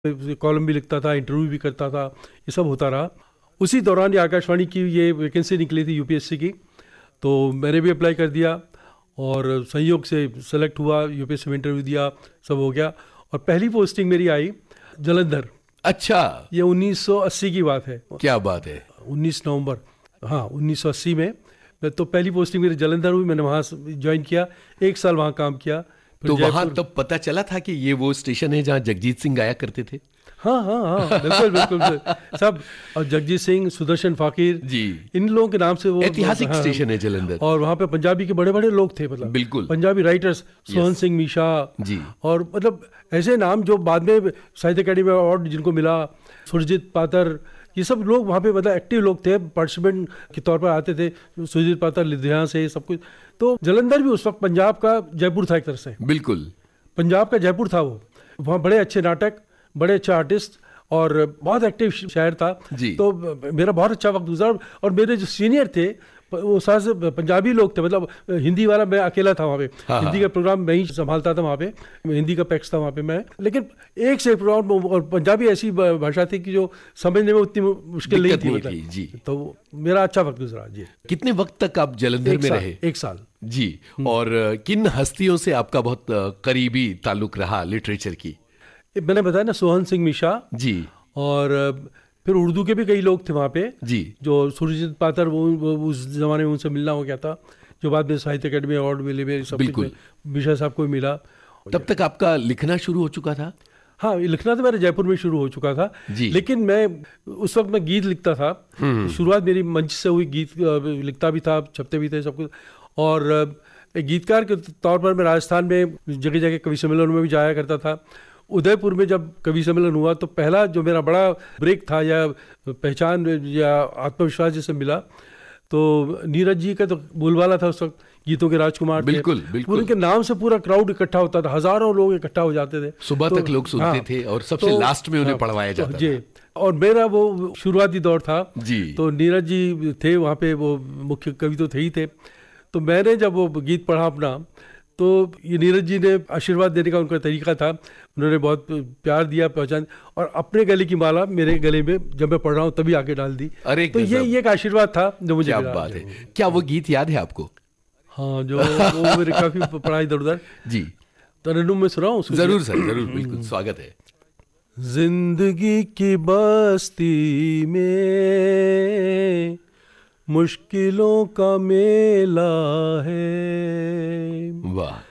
Column भी लिखता था, इंटरव्यू भी करता था, ये सब होता रहा। उसी दौरान ये आकाशवाणी की ये वैकेंसी निकली थी यूपीएससी की, तो मैंने भी अप्लाई कर दिया और संयोग से सेलेक्ट हुआ, यूपीएससी में इंटरव्यू दिया, सब हो गया और पहली पोस्टिंग मेरी आई जलंधर। अच्छा, ये 1980 की बात है। क्या बात है। 19 नवंबर, हाँ 1980 में। तो पहली पोस्टिंग मेरी जलंधर हुई, मैंने वहाँ ज्वाइन किया, 1 साल वहाँ काम किया। तो वहां तब पता चला था कि ये वो स्टेशन है जहां जगजीत सिंह गाया करते थे? हाँ हाँ हाँ, बिल्कुल बिल्कुल सब। और जगजीत सिंह, सुदर्शन फाकिर जी, इन लोगों के नाम से वो ऐतिहासिक हाँ, स्टेशन है जलंधर। और वहाँ पे पंजाबी के बड़े बड़े लोग थे, मतलब बिल्कुल पंजाबी राइटर्स, सोहन सिंह मीशा जी, और मतलब ऐसे नाम जो बाद में साहित्य अकेडमी अवार्ड जिनको मिला, सुरजीत पातर, ये सब लोग वहाँ पे मतलब एक्टिव लोग थे, पार्टिसिपेंट के तौर पर आते थे। सुरजीत पातर लुधियाना से, सब कुछ। तो जलंधर भी उस वक्त पंजाब का जयपुर था एक तरह से, बिल्कुल पंजाब का जयपुर था वो। वहाँ बड़े अच्छे नाटक, बड़े अच्छे आर्टिस्ट और बहुत एक्टिव शहर था जी। तो मेरा बहुत अच्छा वक्त गुजरा। और मेरे जो सीनियर थे वो सारे पंजाबी लोग थे, मतलब हिंदी वाला मैं अकेला था वहाँ पे। हाँ, हिंदी का प्रोग्राम मैं ही संभालता था वहाँ पे, हिंदी का पैक्स था वहाँ पे मैं। लेकिन एक से एक प्रोग्राम, और पंजाबी ऐसी भाषा थी कि जो समझने में उतनी मुश्किल नहीं थी, मतलब जी। तो मेरा अच्छा वक्त गुजरा जी। कितने वक्त तक आप जलंधर में रहे? 1 साल जी। और किन हस्तियों से आपका बहुत करीबी ताल्लुक रहा लिटरेचर की? मैंने बताया ना, सोहन सिंह मीशा जी, और फिर उर्दू के भी कई लोग थे वहाँ पे जी, जो सुरजीत पातर, वो उस जमाने में उनसे मिलना हो गया था, जो बाद में साहित्य अकेडमी अवार्ड मिले, मेरे सब बिल्कुल। मिशा साहब को भी मिला। तब तक आपका लिखना शुरू हो चुका था? हाँ, लिखना तो मेरे जयपुर में शुरू हो चुका था जी। लेकिन मैं उस वक्त मैं गीत लिखता था। शुरुआत मेरी मंच से हुई, गीत लिखता भी था, छपते भी थे, सब कुछ। और एक गीतकार के तौर पर मैं राजस्थान में जगह जगह कवि सम्मेलनों में भी जाया करता था। उदयपुर में जब कवि सम्मेलन हुआ तो पहला जो मेरा बड़ा ब्रेक था या पहचान या आत्मविश्वास जैसे मिला, तो नीरज जी का तो बोलबाला था उस वक्त, गीतों के राजकुमार थे। बिल्कुल बिल्कुल। उनके नाम से पूरा क्राउड इकट्ठा होता था, हज़ारों लोग इकट्ठा हो जाते थे, सुबह तक लोग सुनते थे और सबसे लास्ट में उन्हें पढ़वाया जाता जी। था। और मेरा वो शुरुआती दौर था जी। तो नीरज जी थे वहाँ पे, वो मुख्य कवि तो थे ही थे। तो मैंने जब वो गीत पढ़ा अपना, तो ये नीरज जी ने आशीर्वाद देने का उनका तरीका था, उन्होंने बहुत प्यार दिया, पहचान, और अपने गले की माला मेरे गले में जब मैं पढ़ रहा हूँ तभी आके डाल दी। अरे तो ये एक आशीर्वाद था जो मुझे क्या मिला। बात है। क्या वो गीत याद है आपको? हाँ, जो वो मेरे काफी पढ़ा इधर उधर जी, तरन्नुम में सुनाऊं? जरूर सर, जरूर, बिल्कुल, स्वागत है। जिंदगी की बस्ती में मुश्किलों का मेला है, वाह।